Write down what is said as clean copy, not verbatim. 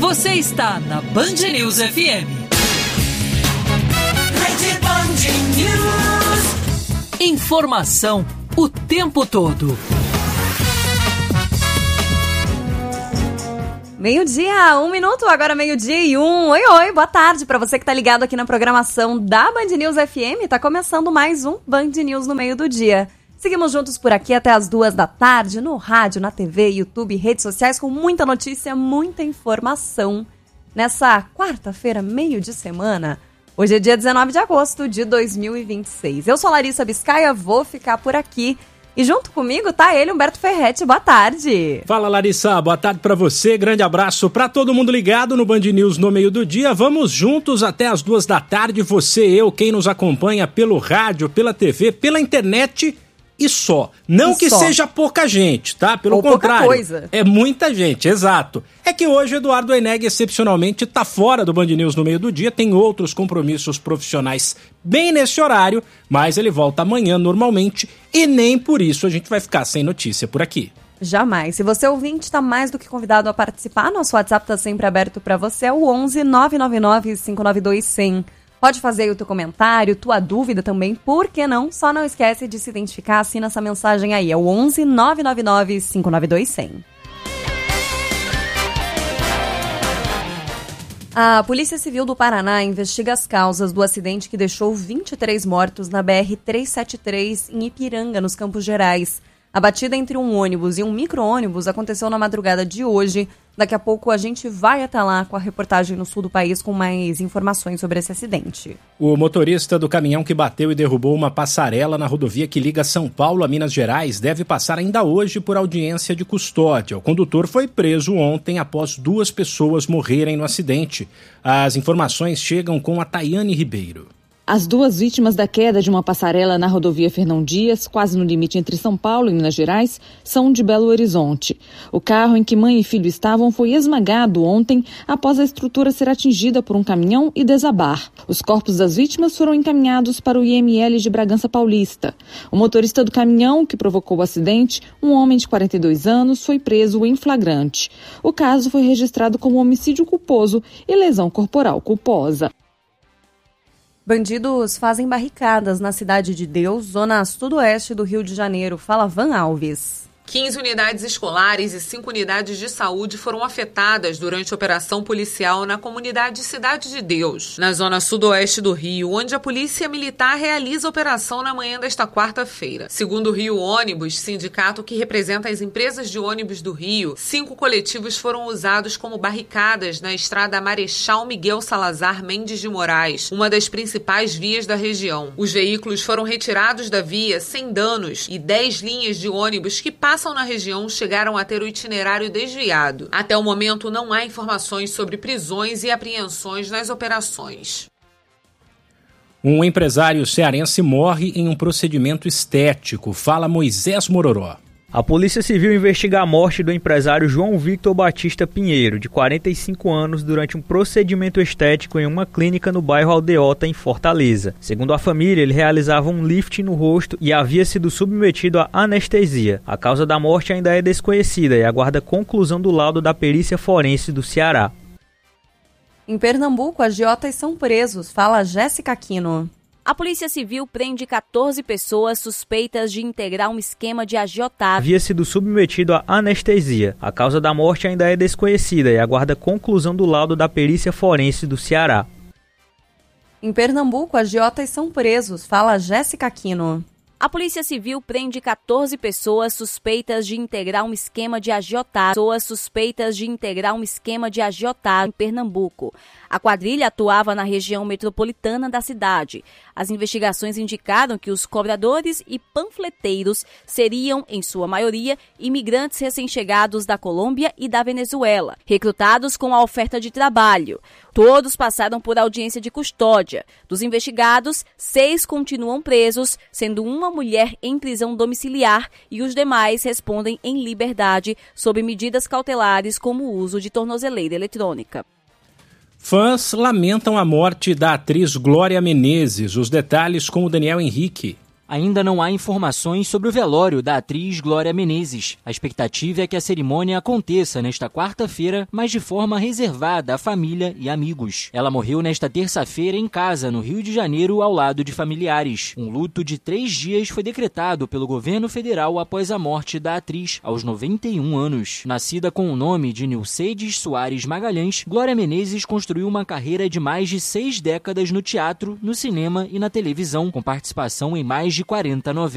Você está na Band News FM. Rede Band News. Informação o tempo todo. Meio-dia, 1 minuto, agora meio-dia e 1. Oi, boa tarde para você que tá ligado aqui na programação da Band News FM. Tá começando mais um Band News no meio do dia. Seguimos juntos por aqui até as 2 da tarde, no rádio, na TV, YouTube, redes sociais, com muita notícia, muita informação. Nessa quarta-feira, meio de semana, hoje é dia 19 de agosto de 2026. Eu sou Larissa Biscaia, vou ficar por aqui. E junto comigo tá ele, Humberto Ferretti. Boa tarde. Fala, Larissa. Boa tarde pra você. Grande abraço pra todo mundo ligado no Band News no meio do dia. Vamos juntos até as 2 da tarde. Você, eu, quem nos acompanha pelo rádio, pela TV, pela internet e só. Não que seja pouca gente, tá? Pelo contrário. Pouca coisa. É muita gente, exato. É que hoje Eduardo Eneg excepcionalmente tá fora do Band News no meio do dia, tem outros compromissos profissionais bem nesse horário, mas ele volta amanhã normalmente e nem por isso a gente vai ficar sem notícia por aqui. Jamais. Se você ouvinte está mais do que convidado a participar, nosso WhatsApp está sempre aberto para você, é o 11 999 592 100. Pode fazer aí o teu comentário, tua dúvida também, por que não? Só não esquece de se identificar, assina essa mensagem aí, é o 11 999 592 100. A Polícia Civil do Paraná investiga as causas do acidente que deixou 23 mortos na BR-373 em Ipiranga, nos Campos Gerais. A batida entre um ônibus e um micro-ônibus aconteceu na madrugada de hoje. Daqui a pouco a gente vai até lá com a reportagem no sul do país com mais informações sobre esse acidente. O motorista do caminhão que bateu e derrubou uma passarela na rodovia que liga São Paulo a Minas Gerais deve passar ainda hoje por audiência de custódia. O condutor foi preso ontem após 2 pessoas morrerem no acidente. As informações chegam com a Tayane Ribeiro. As 2 vítimas da queda de uma passarela na rodovia Fernão Dias, quase no limite entre São Paulo e Minas Gerais, são de Belo Horizonte. O carro em que mãe e filho estavam foi esmagado ontem após a estrutura ser atingida por um caminhão e desabar. Os corpos das vítimas foram encaminhados para o IML de Bragança Paulista. O motorista do caminhão que provocou o acidente, um homem de 42 anos, foi preso em flagrante. O caso foi registrado como homicídio culposo e lesão corporal culposa. Bandidos fazem barricadas na Cidade de Deus, zona sudoeste do Rio de Janeiro. Fala Van Alves. 15 unidades escolares e 5 unidades de saúde foram afetadas durante a operação policial na comunidade Cidade de Deus, na zona sudoeste do Rio, onde a polícia militar realiza a operação na manhã desta quarta-feira. Segundo o Rio Ônibus, sindicato que representa as empresas de ônibus do Rio, 5 coletivos foram usados como barricadas na estrada Marechal Miguel Salazar Mendes de Moraes, uma das principais vias da região. Os veículos foram retirados da via sem danos e 10 linhas de ônibus que passam na região chegaram a ter o itinerário desviado. Até o momento não há informações sobre prisões e apreensões nas operações. Um empresário cearense morre em um procedimento estético. Fala Moisés Mororó. A Polícia Civil investiga a morte do empresário João Victor Batista Pinheiro, de 45 anos, durante um procedimento estético em uma clínica no bairro Aldeota, em Fortaleza. Segundo a família, ele realizava um lift no rosto e havia sido submetido a anestesia. A causa da morte ainda é desconhecida e aguarda conclusão do laudo da perícia forense do Ceará. Em Pernambuco, agiotas são presos. Fala Jéssica Aquino. A Polícia Civil prende 14 pessoas suspeitas de integrar um esquema de agiotagem. Havia sido submetido a anestesia. A causa da morte ainda é desconhecida e aguarda conclusão do laudo da perícia forense do Ceará. Em Pernambuco, agiotas são presos. Fala Jéssica Aquino. A Polícia Civil prende 14 pessoas suspeitas de integrar um esquema de agiotagem. Em Pernambuco. A quadrilha atuava na região metropolitana da cidade. As investigações indicaram que os cobradores e panfleteiros seriam, em sua maioria, imigrantes recém-chegados da Colômbia e da Venezuela, recrutados com a oferta de trabalho. Todos passaram por audiência de custódia. Dos investigados, 6 continuam presos, sendo uma mulher em prisão domiciliar e os demais respondem em liberdade sob medidas cautelares como o uso de tornozeleira eletrônica. Fãs lamentam a morte da atriz Glória Menezes. Os detalhes com o Daniel Henrique. Ainda não há informações sobre o velório da atriz Glória Menezes. A expectativa é que a cerimônia aconteça nesta quarta-feira, mas de forma reservada à família e amigos. Ela morreu nesta terça-feira em casa, no Rio de Janeiro, ao lado de familiares. Um luto de 3 dias foi decretado pelo governo federal após a morte da atriz, aos 91 anos. Nascida com o nome de Nilcedes Soares Magalhães, Glória Menezes construiu uma carreira de mais de 6 décadas no teatro, no cinema e na televisão, com participação em mais de 40 novelas.